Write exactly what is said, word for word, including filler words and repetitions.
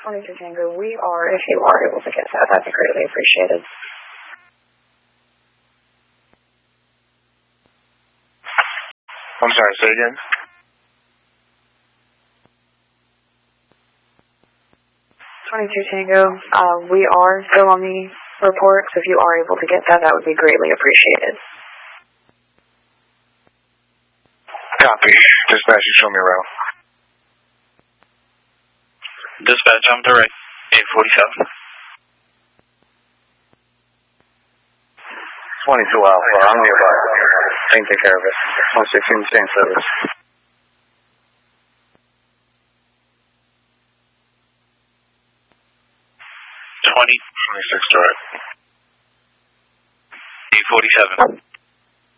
twenty-two Tango, we are, if you are able to get that, that'd be greatly appreciated. I'm sorry, say again? twenty-two Tango, uh, we are still on the report, so if you are able to get that, that would be greatly appreciated. Copy. Dispatch, you show me around. Dispatch, I'm direct. eight forty-seven. twenty-two Alpha, I'm nearby. I can take care of it. one sixteen, same service. twenty. twenty-six direct. eight forty-seven.